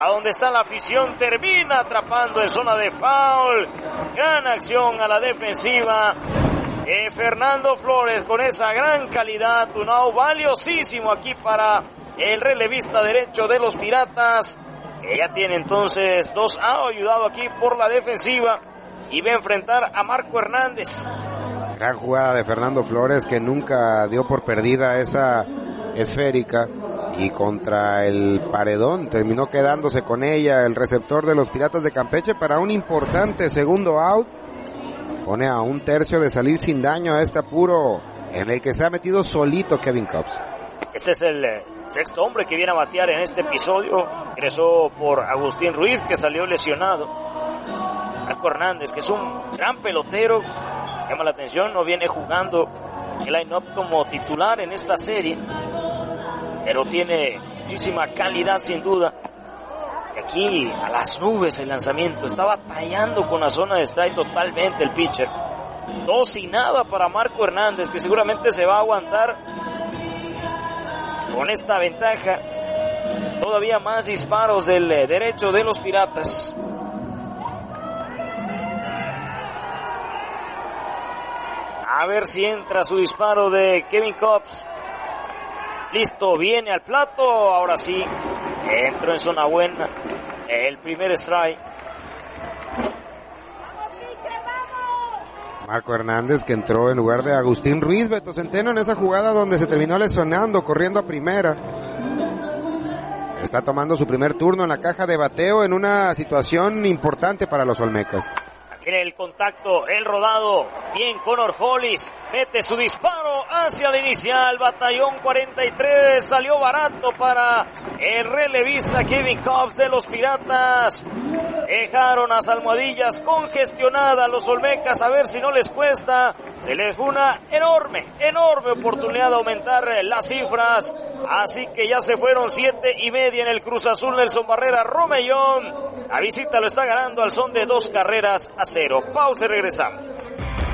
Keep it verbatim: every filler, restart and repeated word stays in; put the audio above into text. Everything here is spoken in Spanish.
a donde está la afición, termina atrapando en zona de foul. Gran acción a la defensiva. Eh, Fernando Flores con esa gran calidad, un out valiosísimo aquí para el relevista derecho de los Piratas. Ella tiene entonces dos outs, ayudado aquí por la defensiva, y va a enfrentar a Marco Hernández. Gran jugada de Fernando Flores, que nunca dio por perdida esa esférica, y contra el paredón terminó quedándose con ella el receptor de los Piratas de Campeche para un importante segundo out. Pone a un tercio de salir sin daño a este apuro en el que se ha metido solito Kevin Cobbs. Este es el eh, sexto hombre que viene a batear en este episodio. Ingresó por Agustín Ruiz, que salió lesionado. Marco Hernández, que es un gran pelotero, llama la atención, no viene jugando el line-up como titular en esta serie, pero tiene muchísima calidad sin duda. Y aquí a las nubes el lanzamiento, está batallando con la zona de strike totalmente el pitcher. Dos y nada para Marco Hernández, que seguramente se va a aguantar con esta ventaja. Todavía más disparos del derecho de los Piratas. A ver si entra su disparo de Kevin Cobbs. Listo, viene al plato. Ahora sí, entró en zona buena. El primer strike. Marco Hernández, que entró en lugar de Agustín Ruiz, Beto Centeno, en esa jugada donde se terminó lesionando, corriendo a primera. Está tomando su primer turno en la caja de bateo en una situación importante para los Olmecas. Tiene el contacto, el rodado, bien Connor Hollis, mete su disparo hacia la inicial, batallón cuarenta y tres, salió barato para el relevista Kevin Cobbs de los Piratas. Dejaron las almohadillas congestionadas los Olmecas, a ver si no les cuesta. Se les fue una enorme, enorme oportunidad de aumentar las cifras. Así que ya se fueron siete y media en el Cruz Azul. Nelson Barrera Romellón. La visita lo está ganando al son de dos carreras a cero. Pausa y regresamos.